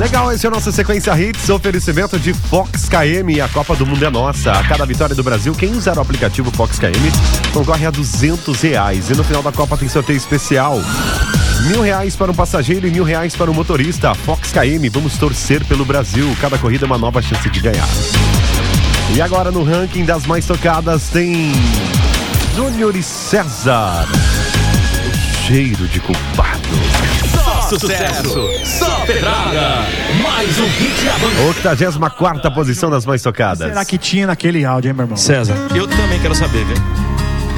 Legal, esse é a nossa sequência Hits, oferecimento de Fox KM, a Copa do Mundo é nossa. A cada vitória do Brasil, quem usar o aplicativo Fox KM concorre a R$200. E no final da Copa tem sorteio especial. R$1.000 para um passageiro e R$1.000 para um motorista. Fox KM, vamos torcer pelo Brasil. Cada corrida é uma nova chance de ganhar. E agora no ranking das mais tocadas tem Júnior e César. O cheiro de culpado. Só sucesso, só pedrada. Mais um hit avançado. 84ª posição das mais tocadas. Será que tinha naquele áudio, hein, meu irmão? César, eu também quero saber, viu?